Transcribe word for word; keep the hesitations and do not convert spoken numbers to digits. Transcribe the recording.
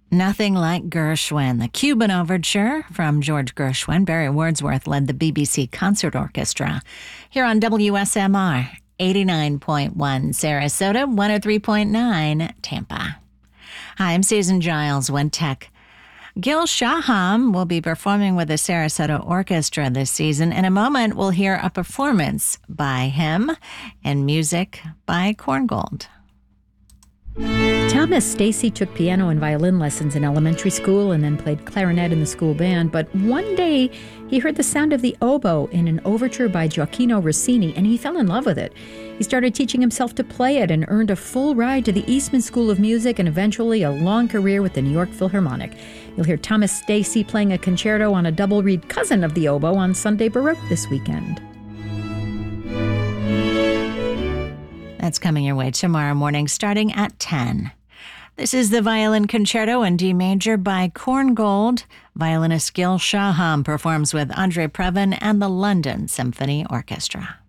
Nothing Like Gershwin, the Cuban Overture from George Gershwin. Barry Wordsworth led the B B C Concert Orchestra. Here on W S M R, eighty-nine point one Sarasota, one oh three point nine Tampa. Hi, I'm Susan Giles, One Tech. Gil Shaham will be performing with the Sarasota Orchestra this season. In a moment, we'll hear a performance by him and music by Korngold. Thomas Stacy took piano and violin lessons in elementary school and then played clarinet in the school band. But one day, he heard the sound of the oboe in an overture by Gioacchino Rossini, and he fell in love with it. He started teaching himself to play it and earned a full ride to the Eastman School of Music and eventually a long career with the New York Philharmonic. You'll hear Thomas Stacy playing a concerto on a double-reed cousin of the oboe on Sunday Baroque this weekend. That's coming your way tomorrow morning, starting at ten. This is the Violin Concerto in D major by Korngold. Violinist Gil Shaham performs with Andre Previn and the London Symphony Orchestra.